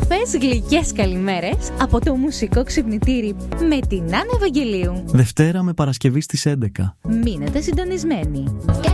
όμορφες γλυκές καλημέρες από το μουσικό ξυπνητήρι με την Άννα Ευαγγελίου. Δευτέρα με Παρασκευή στις 11. Μείνετε συντονισμένοι.